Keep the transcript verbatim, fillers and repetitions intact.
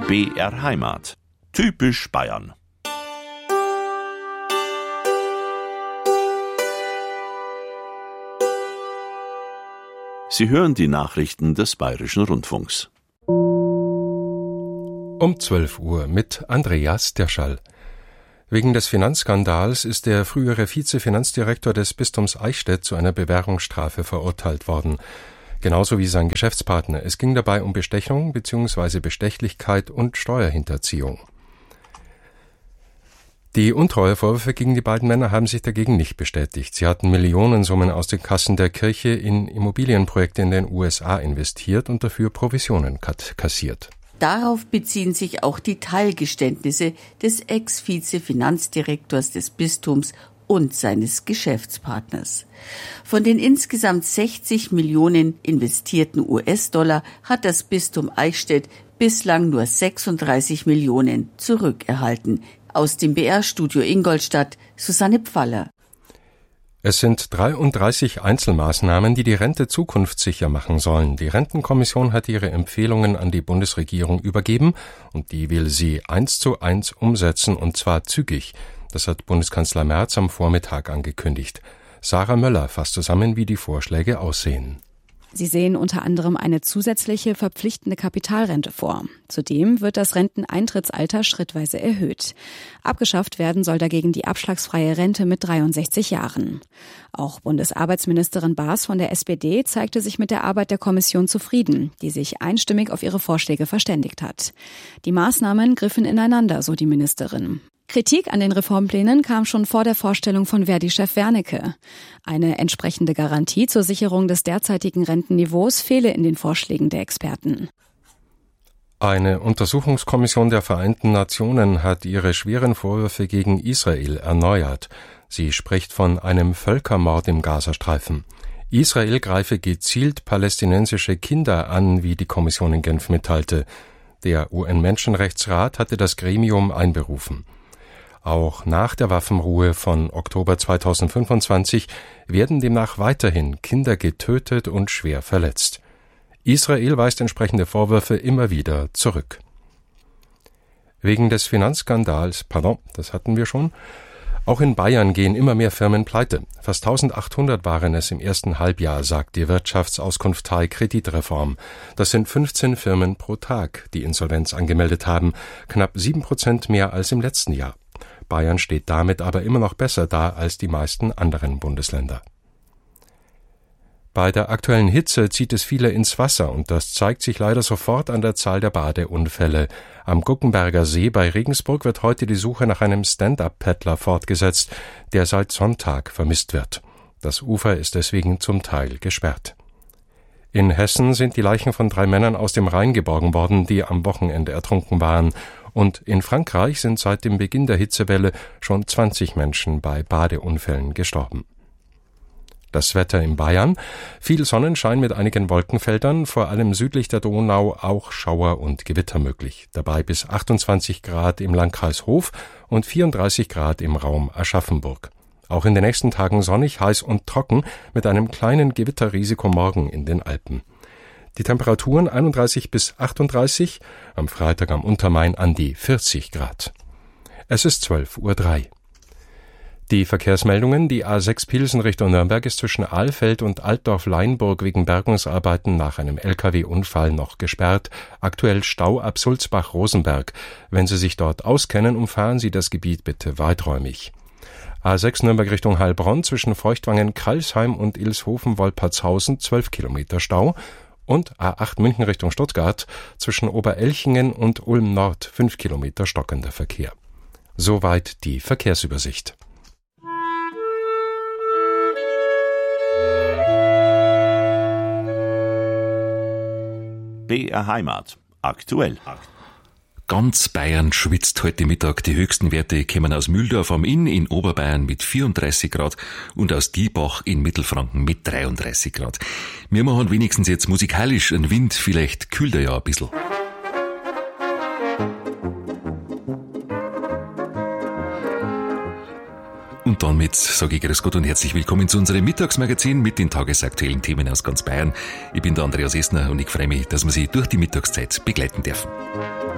B R Heimat. Typisch Bayern. Sie hören die Nachrichten des Bayerischen Rundfunks. Um zwölf Uhr mit Andreas Derschall. Wegen des Finanzskandals ist der frühere Vizefinanzdirektor des Bistums Eichstätt zu einer Bewährungsstrafe verurteilt worden. Genauso wie sein Geschäftspartner. Es ging dabei um Bestechung bzw. Bestechlichkeit und Steuerhinterziehung. Die Untreuevorwürfe gegen die beiden Männer haben sich dagegen nicht bestätigt. Sie hatten Millionensummen aus den Kassen der Kirche in Immobilienprojekte in den U S A investiert und dafür Provisionen kassiert. Darauf beziehen sich auch die Teilgeständnisse des Ex-Vize-Finanzdirektors des Bistums und seines Geschäftspartners. Von den insgesamt sechzig Millionen investierten U S-Dollar hat das Bistum Eichstätt bislang nur sechsunddreißig Millionen zurückerhalten. Aus dem B R-Studio Ingolstadt, Susanne Pfaller. Es sind dreiunddreißig Einzelmaßnahmen, die die Rente zukunftssicher machen sollen. Die Rentenkommission hat ihre Empfehlungen an die Bundesregierung übergeben und die will sie eins zu eins umsetzen, und zwar zügig. Das hat Bundeskanzler Merz am Vormittag angekündigt. Sarah Möller fasst zusammen, wie die Vorschläge aussehen. Sie sehen unter anderem eine zusätzliche verpflichtende Kapitalrente vor. Zudem wird das Renteneintrittsalter schrittweise erhöht. Abgeschafft werden soll dagegen die abschlagsfreie Rente mit dreiundsechzig Jahren. Auch Bundesarbeitsministerin Baas von der S P D zeigte sich mit der Arbeit der Kommission zufrieden, die sich einstimmig auf ihre Vorschläge verständigt hat. Die Maßnahmen griffen ineinander, so die Ministerin. Kritik an den Reformplänen kam schon vor der Vorstellung von Verdi-Chef Wernicke. Eine entsprechende Garantie zur Sicherung des derzeitigen Rentenniveaus fehle in den Vorschlägen der Experten. Eine Untersuchungskommission der Vereinten Nationen hat ihre schweren Vorwürfe gegen Israel erneuert. Sie spricht von einem Völkermord im Gazastreifen. Israel greife gezielt palästinensische Kinder an, wie die Kommission in Genf mitteilte. Der U N-Menschenrechtsrat hatte das Gremium einberufen. Auch nach der Waffenruhe von Oktober zweitausendfünfundzwanzig werden demnach weiterhin Kinder getötet und schwer verletzt. Israel weist entsprechende Vorwürfe immer wieder zurück. Wegen des Finanzskandals, pardon, das hatten wir schon, auch in Bayern gehen immer mehr Firmen pleite. Fast eintausendachthundert waren es im ersten Halbjahr, sagt die Wirtschaftsauskunftei Kreditreform. Das sind fünfzehn Firmen pro Tag, die Insolvenz angemeldet haben, knapp sieben Prozent mehr als im letzten Jahr. Bayern steht damit aber immer noch besser da als die meisten anderen Bundesländer. Bei der aktuellen Hitze zieht es viele ins Wasser, und das zeigt sich leider sofort an der Zahl der Badeunfälle. Am Guckenberger See bei Regensburg wird heute die Suche nach einem Stand-up-Paddler fortgesetzt, der seit Sonntag vermisst wird. Das Ufer ist deswegen zum Teil gesperrt. In Hessen sind die Leichen von drei Männern aus dem Rhein geborgen worden, die am Wochenende ertrunken waren. Und in Frankreich sind seit dem Beginn der Hitzewelle schon zwanzig Menschen bei Badeunfällen gestorben. Das Wetter in Bayern: viel Sonnenschein mit einigen Wolkenfeldern, vor allem südlich der Donau auch Schauer und Gewitter möglich. Dabei bis achtundzwanzig Grad im Landkreis Hof und vierunddreißig Grad im Raum Aschaffenburg. Auch in den nächsten Tagen sonnig, heiß und trocken mit einem kleinen Gewitterrisiko morgen in den Alpen. Die Temperaturen einunddreißig bis achtunddreißig, am Freitag am Untermain an die vierzig Grad. Es ist zwölf Uhr drei. Die Verkehrsmeldungen: Die A sechs Pilsen Richtung Nürnberg ist zwischen Ahlfeld und Altdorf-Leinburg wegen Bergungsarbeiten nach einem L K W-Unfall noch gesperrt. Aktuell Stau ab Sulzbach-Rosenberg. Wenn Sie sich dort auskennen, umfahren Sie das Gebiet bitte weiträumig. A sechs Nürnberg Richtung Heilbronn zwischen Feuchtwangen-Kralsheim und Ilshofen-Wolpertshausen zwölf Kilometer Stau. Und A acht München Richtung Stuttgart zwischen Oberelchingen und Ulm Nord fünf Kilometer stockender Verkehr. Soweit die Verkehrsübersicht. B R Heimat. Aktuell. Ganz Bayern schwitzt heute Mittag. Die höchsten Werte kommen aus Mühldorf am Inn in Oberbayern mit vierunddreißig Grad und aus Diebach in Mittelfranken mit dreiunddreißig Grad. Wir machen wenigstens jetzt musikalisch einen Wind, vielleicht kühlt er ja ein bisschen. Und damit sage ich grüß Gott und herzlich willkommen zu unserem Mittagsmagazin mit den tagesaktuellen Themen aus ganz Bayern. Ich bin der Andreas Esner und ich freue mich, dass wir Sie durch die Mittagszeit begleiten dürfen.